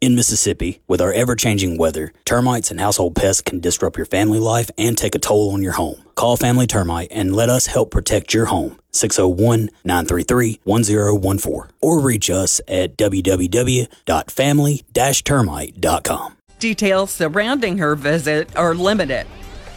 In Mississippi, with our ever-changing weather, termites and household pests can disrupt your family life and take a toll on your home. Call Family Termite and let us help protect your home. 601-933-1014 or reach us at www.family-termite.com. Details surrounding her visit are limited.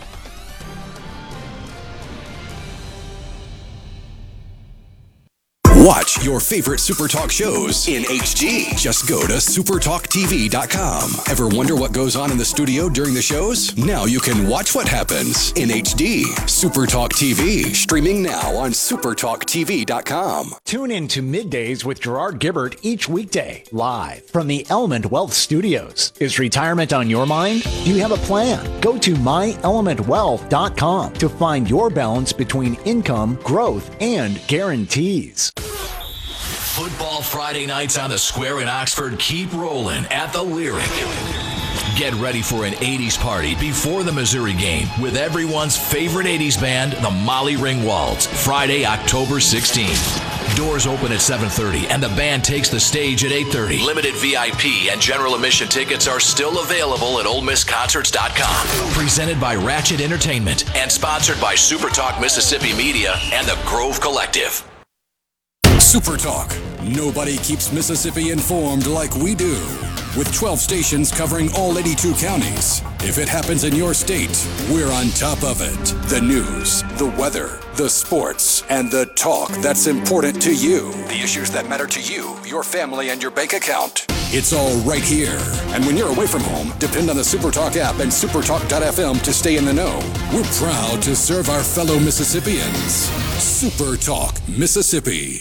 Watch your favorite SuperTalk shows in HD. Just go to supertalktv.com. Ever wonder what goes on in the studio during the shows? Now you can watch what happens in HD. SuperTalk TV, streaming now on supertalktv.com. Tune in to Middays with Gerard Gibbert each weekday, live from the Element Wealth Studios. Is retirement on your mind? Do you have a plan? Go to myelementwealth.com to find your balance between income, growth, and guarantees. Football Friday nights on the Square in Oxford keep rolling at the Lyric. Get ready for an 80s party before the Missouri game with everyone's favorite 80s band, the Molly Ringwalds, Friday, October 16th. Doors open at 7:30 and the band takes the stage at 8:30. Limited VIP and general admission tickets are still available at OleMissConcerts.com. Presented by Ratchet Entertainment and sponsored by SuperTalk Mississippi Media and the Grove Collective. SuperTalk. Nobody keeps Mississippi informed like we do. With 12 stations covering all 82 counties. If it happens in your state, we're on top of it. The news, the weather, the sports, and the talk that's important to you. The issues that matter to you, your family, and your bank account. It's all right here. And when you're away from home, depend on the SuperTalk app and supertalk.fm to stay in the know. We're proud to serve our fellow Mississippians. SuperTalk Mississippi.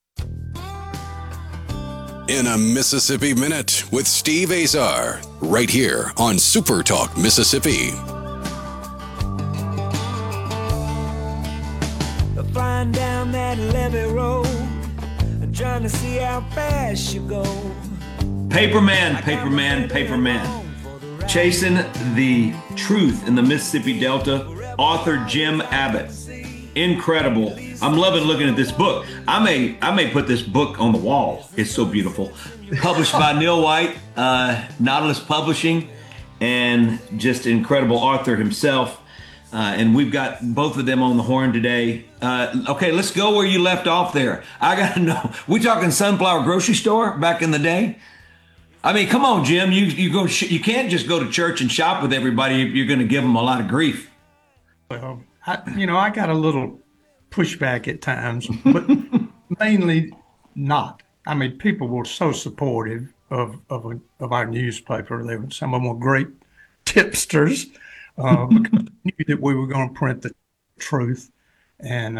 In a Mississippi Minute with Steve Azar, right here on SuperTalk Mississippi. Flying down that levee road, trying to see how fast you go. Paperman. Chasing the Truth in the Mississippi Delta, author Jim Abbott. Incredible. I'm loving looking at this book. I may put this book on the wall. It's so beautiful. Published by Neil White, Nautilus Publishing, and just incredible author himself. And we've got both of them on the horn today. Okay, let's go where you left off there. I got to know, we talking Sunflower grocery store back in the day? I mean, come on, Jim. You can't just go to church and shop with everybody. You're going to give them a lot of grief. Well, I got a little pushback at times, but mainly not. I mean, people were so supportive of our newspaper. Some of them were great tipsters because they knew that we were going to print the truth, and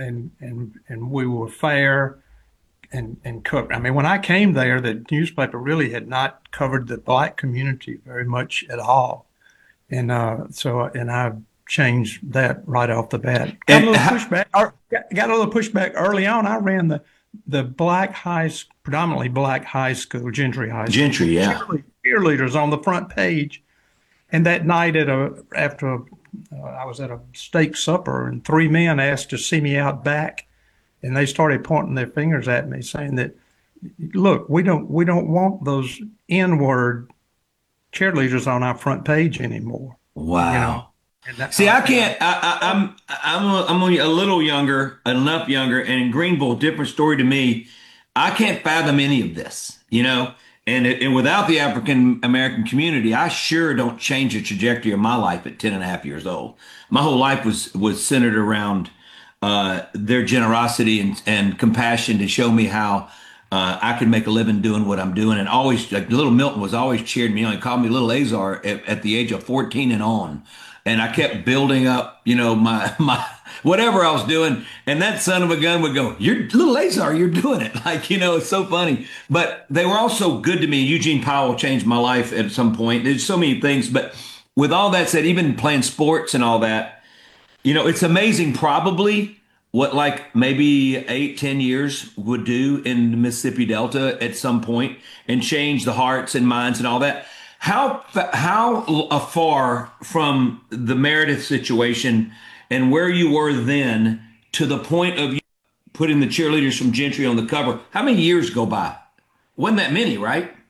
we were fair and covered. I mean, when I came there, the newspaper really had not covered the black community very much at all, and I changed that right off the bat. Got a little pushback early on. I ran the predominantly black high school, Gentry High School. Gentry, yeah. Cheerleaders on the front page. And that night after I was at a steak supper, and 3 men asked to see me out back, and they started pointing their fingers at me, saying that, look, we don't want those N-word cheerleaders on our front page anymore. Wow. You know? See, I can't. I'm only a little younger, enough younger, and in Greenville, different story to me. I can't fathom any of this, And without the African American community, I sure don't change the trajectory of my life at 10 and a half years old. My whole life was centered around their generosity and compassion to show me how I could make a living doing what I'm doing. And always, like little Milton was always cheering me on. He called me Little Azar at the age of 14 and on. And I kept building up, my whatever I was doing. And that son of a gun would go, "You're Little Azar, you're doing it." It's so funny. But they were also good to me. Eugene Powell changed my life at some point. There's so many things. But with all that said, even playing sports and all that, it's amazing probably what maybe 8-10 years would do in the Mississippi Delta at some point and change the hearts and minds and all that. How far from the Meredith situation and where you were then to the point of you putting the cheerleaders from Gentry on the cover, how many years go by? Wasn't that many, right?